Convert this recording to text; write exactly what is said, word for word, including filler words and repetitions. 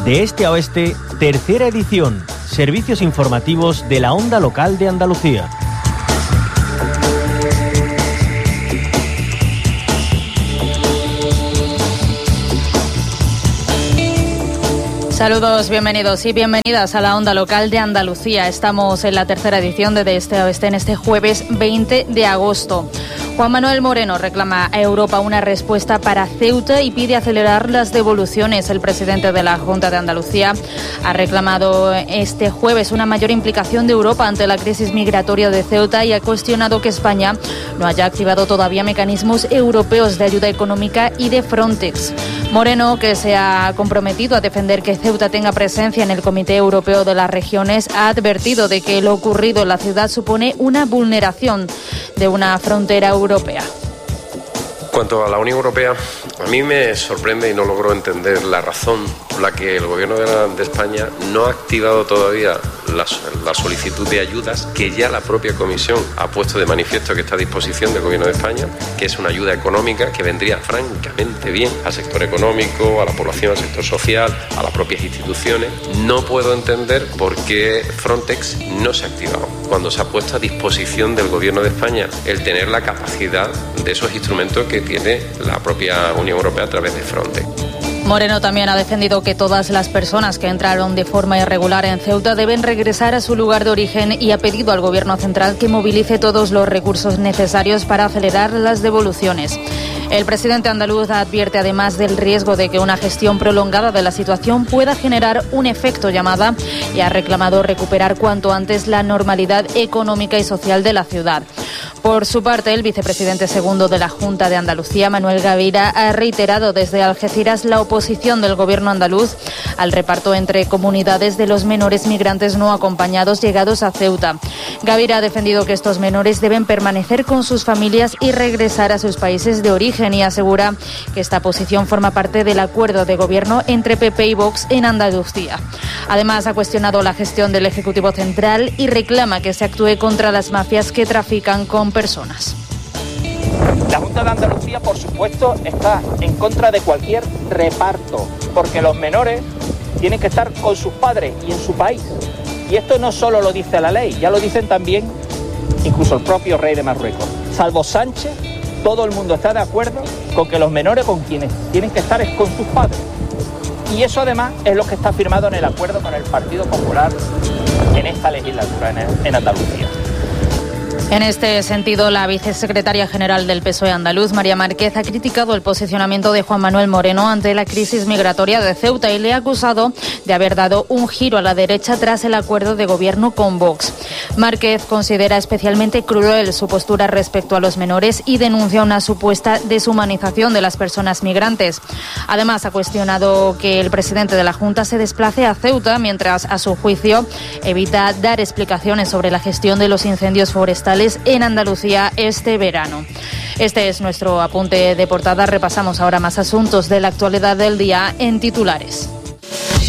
De este a oeste, tercera edición. Servicios informativos de la Onda Local de Andalucía. Saludos, bienvenidos y bienvenidas a la Onda Local de Andalucía. Estamos en la tercera edición de De Este a Oeste en este jueves veinte de agosto. Juan Manuel Moreno reclama a Europa una respuesta para Ceuta y pide acelerar las devoluciones. El presidente de la Junta de Andalucía ha reclamado este jueves una mayor implicación de Europa ante la crisis migratoria de Ceuta y ha cuestionado que España no haya activado todavía mecanismos europeos de ayuda económica y de Frontex. Moreno, que se ha comprometido a defender que Ceuta tenga presencia en el Comité Europeo de las Regiones, ha advertido de que lo ocurrido en la ciudad supone una vulneración de una frontera europea. Cuanto a la Unión Europea, a mí me sorprende y no logro entender la razón por la que el Gobierno de, la, de España no ha activado todavía la, la solicitud de ayudas que ya la propia Comisión ha puesto de manifiesto que está a disposición del Gobierno de España, que es una ayuda económica que vendría francamente bien al sector económico, a la población, al sector social, a las propias instituciones. No puedo entender por qué Frontex no se ha activado cuando se ha puesto a disposición del Gobierno de España el tener la capacidad de esos instrumentos que tiene la propia Unión Europea a través de Frontex. Moreno también ha defendido que todas las personas que entraron de forma irregular en Ceuta deben regresar a su lugar de origen y ha pedido al Gobierno central que movilice todos los recursos necesarios para acelerar las devoluciones. El presidente andaluz advierte además del riesgo de que una gestión prolongada de la situación pueda generar un efecto llamada y ha reclamado recuperar cuanto antes la normalidad económica y social de la ciudad. Por su parte, el vicepresidente segundo de la Junta de Andalucía, Manuel Gavira, ha reiterado desde Algeciras la oposición del Gobierno andaluz al reparto entre comunidades de los menores migrantes no acompañados llegados a Ceuta. Gavira ha defendido que estos menores deben permanecer con sus familias y regresar a sus países de origen y asegura que esta posición forma parte del acuerdo de gobierno entre P P y Vox en Andalucía. Además, ha cuestionado la gestión del Ejecutivo Central y reclama que se actúe contra las mafias que trafican con personas. La Junta de Andalucía, por supuesto, está en contra de cualquier reparto, porque los menores tienen que estar con sus padres y en su país. Y esto no solo lo dice la ley, ya lo dicen también incluso el propio rey de Marruecos. Salvo Sánchez, todo el mundo está de acuerdo con que los menores con quienes tienen que estar es con sus padres. Y eso además es lo que está firmado en el acuerdo con el Partido Popular en esta legislatura en, en Andalucía. En este sentido, la vicesecretaria general del P S O E andaluz, María Márquez, ha criticado el posicionamiento de Juan Manuel Moreno ante la crisis migratoria de Ceuta y le ha acusado de haber dado un giro a la derecha tras el acuerdo de gobierno con Vox. Márquez considera especialmente cruel su postura respecto a los menores y denuncia una supuesta deshumanización de las personas migrantes. Además, ha cuestionado que el presidente de la Junta se desplace a Ceuta mientras, a su juicio, evita dar explicaciones sobre la gestión de los incendios forestales en Andalucía este verano. Este es nuestro apunte de portada. Repasamos ahora más asuntos de la actualidad del día en titulares.